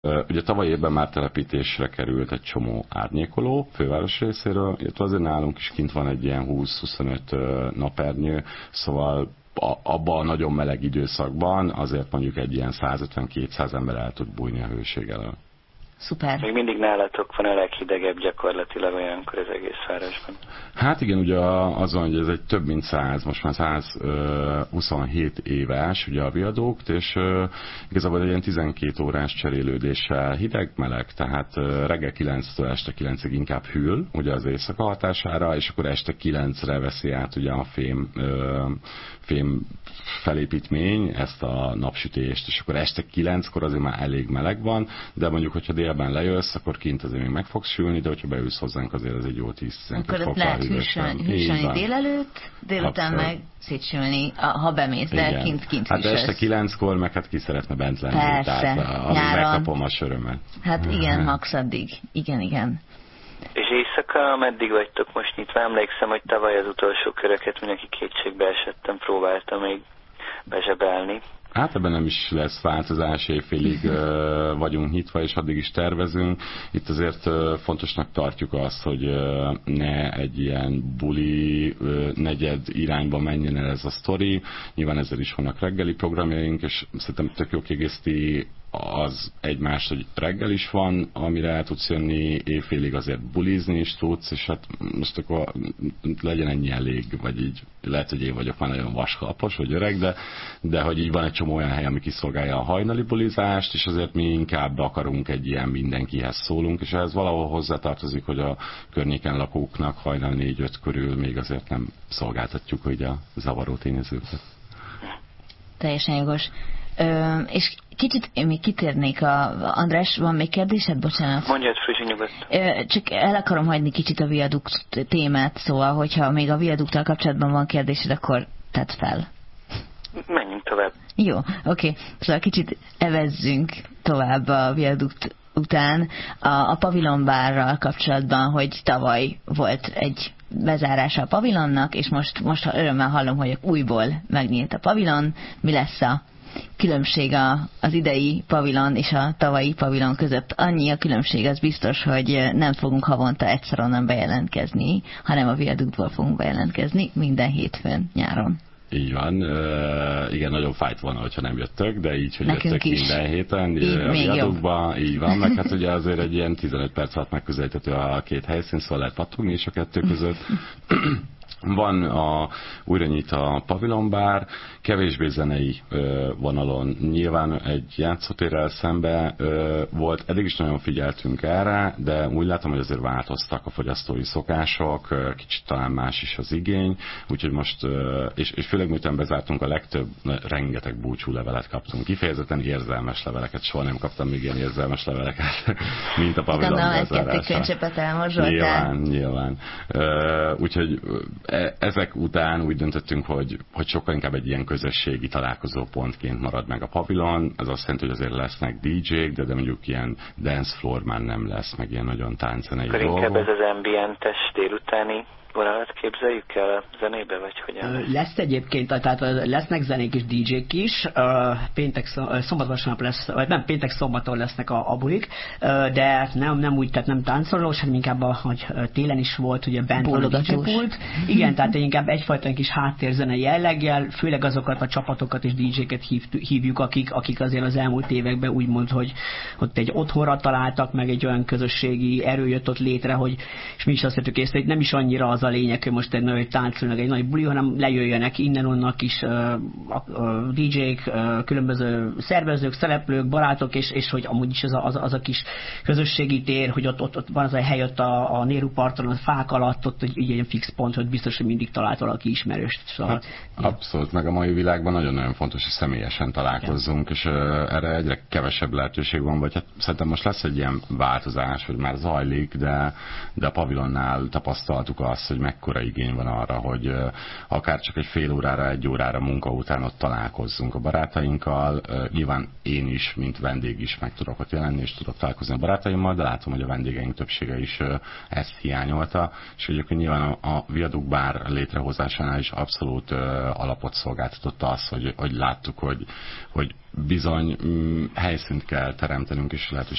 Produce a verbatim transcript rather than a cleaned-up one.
Ugye tavaly évben már telepítésre került egy csomó árnyékoló főváros részéről, illetve azért nálunk is kint van egy ilyen húsz-huszonöt napernyő, szóval abban a nagyon meleg időszakban azért mondjuk egy ilyen százötven-kétszáz ember el tud bújni a hőség elől. Szuper. Még mindig nálatok van a leghidegebb gyakorlatilag olyankor az egész városban. Hát igen, ugye az van, hogy ez egy több mint száz, most már száz huszonhét éves ugye a viadukt, és uh, igazából egy ilyen tizenkét órás cserélődéssel hideg-meleg, tehát uh, reggel kilenctől este kilencig inkább hűl, ugye az éjszaka hatására, és akkor este kilencre veszi át ugye a fém, uh, fém felépítmény ezt a napsütést, és akkor este kilenckor azért már elég meleg van, de mondjuk, hogyha délben lejössz, akkor kint azért még meg fogsz sülni, de hogyha beülsz hozzánk, azért ez egy jó tíz-tizenkét fokkal lehet hűsölni délelőtt, délután meg szétsülni, ha bemész, de igen. kint, kint Hát este kilenckor, meg hát ki szeretne bent lenni. Persze, tehát amíg megkapom a sörömet. Hát igen, max addig. Igen, igen. És éjszaka meddig vagytok most nyitva? Emlékszem, hogy tavaly az utolsó köröket mindenki kétségbe esettem, próbáltam még bezsebelni. Hát ebben nem is lesz változás, évfélig uh, vagyunk nyitva, és addig is tervezünk. Itt azért uh, fontosnak tartjuk azt, hogy uh, ne egy ilyen buli uh, negyed irányba menjen el ez a sztori. Nyilván ezzel is vannak reggeli programjaink, és szerintem tök jó kiegészíti az egymást, hogy reggel is van, amire el tudsz jönni, évfélig azért bulizni is tudsz, és hát most akkor legyen ennyi elég, vagy így lehet, hogy én vagyok már nagyon vaskalpos, vagy öreg, de, de hogy így van egy csomó olyan hely, ami kiszolgálja a hajnali bulizást, és azért mi inkább akarunk egy ilyen mindenkihez szólunk, és ehhez valahol hozzátartozik, hogy a környéken lakóknak hajnal négy-öt körül még azért nem szolgáltatjuk hogy a zavaró tényezőket. Teljesen jogos. Ö, és kicsit én még kitérnék a... András, van még kérdésed? Bocsánat. Mondjad, Fruzsi, nyugodtan. Csak el akarom hagyni kicsit a viadukt témát, szóval, hogyha még a viaduktal kapcsolatban van kérdésed, akkor tedd fel. Menjünk tovább. Jó, oké. Okay. Szóval kicsit evezzünk tovább a viadukt után a, a pavilonbárral kapcsolatban, hogy tavaly volt egy bezárása a pavilonnak, és most, most örömmel hallom, hogy újból megnyílt a pavilon. Mi lesz a különbség a, az idei pavilon és a tavalyi pavilon között? Annyi a különbség, az biztos, hogy nem fogunk havonta egyszer onnan bejelentkezni, hanem a viaduktból fogunk bejelentkezni minden hétfőn nyáron. Így van. Uh, igen, nagyon fájt volna, hogyha nem jöttök, de így, hogy nekünk jöttök is. Minden héten így a viadukba, így van, meg hát ugye azért egy ilyen tizenöt perc alatt megközelíthető a két helyszín, szóval lehet pattogni is a kettő között. Van a, újra nyit a pavilonbár, kevésbé zenei ö, vonalon. Nyilván egy játszótérrel szembe ö, volt, eddig is nagyon figyeltünk erre, de úgy látom, hogy azért változtak a fogyasztói szokások, ö, kicsit talán más is az igény, úgyhogy most, ö, és, és főleg miután bezártunk, a legtöbb, rengeteg búcsú levelet kaptunk. Kifejezetten érzelmes leveleket, soha nem kaptam még ilyen érzelmes leveleket, mint a pavilon bezárása. Gondolom, egy-kettő könycsöpet elmorzsoltál. Nyilván, nyilván. Ö, úgyhogy ezek után úgy döntöttünk, hogy, hogy sokkal inkább egy ilyen közösségi találkozópontként marad meg a pavilon. Ez azt jelenti, hogy azért lesznek dé jék, de, de mondjuk ilyen dance floor már nem lesz, meg ilyen nagyon tánczenei dolgok. Akkor inkább ez az ambientes délutáni vonalat képzeljük el a zenébe, vagy hogyan? Lesz egyébként, tehát lesznek zenék és dé jék is. Péntek, szombat, vasárnap lesz, vagy nem, péntek, szombaton lesznek a, a bulik, de nem, nem úgy, tehát nem táncolós, hanem inkább, a, hogy télen is volt, ugye bent van a dé jé pult. Igen, tehát inkább egyfajta kis háttérzenei jelleggel, főleg azokat a csapatokat és dé jéket hív, hívjuk, akik, akik azért az elmúlt években úgymond, hogy ott egy otthonra találtak, meg egy olyan közösségi erő jött ott létre, hogy, és mi is azt vettük észre, hogy nem is annyira az a lényeg, hogy most egy nagy táncolnak, egy nagy buli, hanem lejöjjenek innen-onnak is uh, a dé jék, uh, különböző szervezők, szereplők, barátok, és, és hogy amúgy is az a, az, az a kis közösségi tér, hogy ott, ott, ott van az a hely ott a, a Nehru parton, a fák alatt, ott egy, egy fix pont, hogy biztos, hogy mindig talált valaki ismerős. Szóval, hát, abszolút, meg a mai világban nagyon-nagyon fontos, hogy személyesen találkozzunk, ja. és uh, erre egyre kevesebb lehetőség van, vagy hát szerintem most lesz egy ilyen változás, hogy már zajlik, de, de a pavilonnál tapasztaltuk azt, hogy mekkora igény van arra, hogy uh, akár csak egy fél órára, egy órára munka után ott találkozzunk a barátainkkal. Uh, nyilván én is, mint vendég is meg tudok ott jelenni, és tudok találkozni a barátaimmal, de látom, hogy a vendégeink többsége is uh, ezt hiányolta, és egyébként nyilván a, a viaduk bár létrehozásánál is abszolút uh, alapot szolgáltatott az, hogy, hogy láttuk, hogy, hogy bizony mm, helyszínt kell teremtenünk, és lehetőség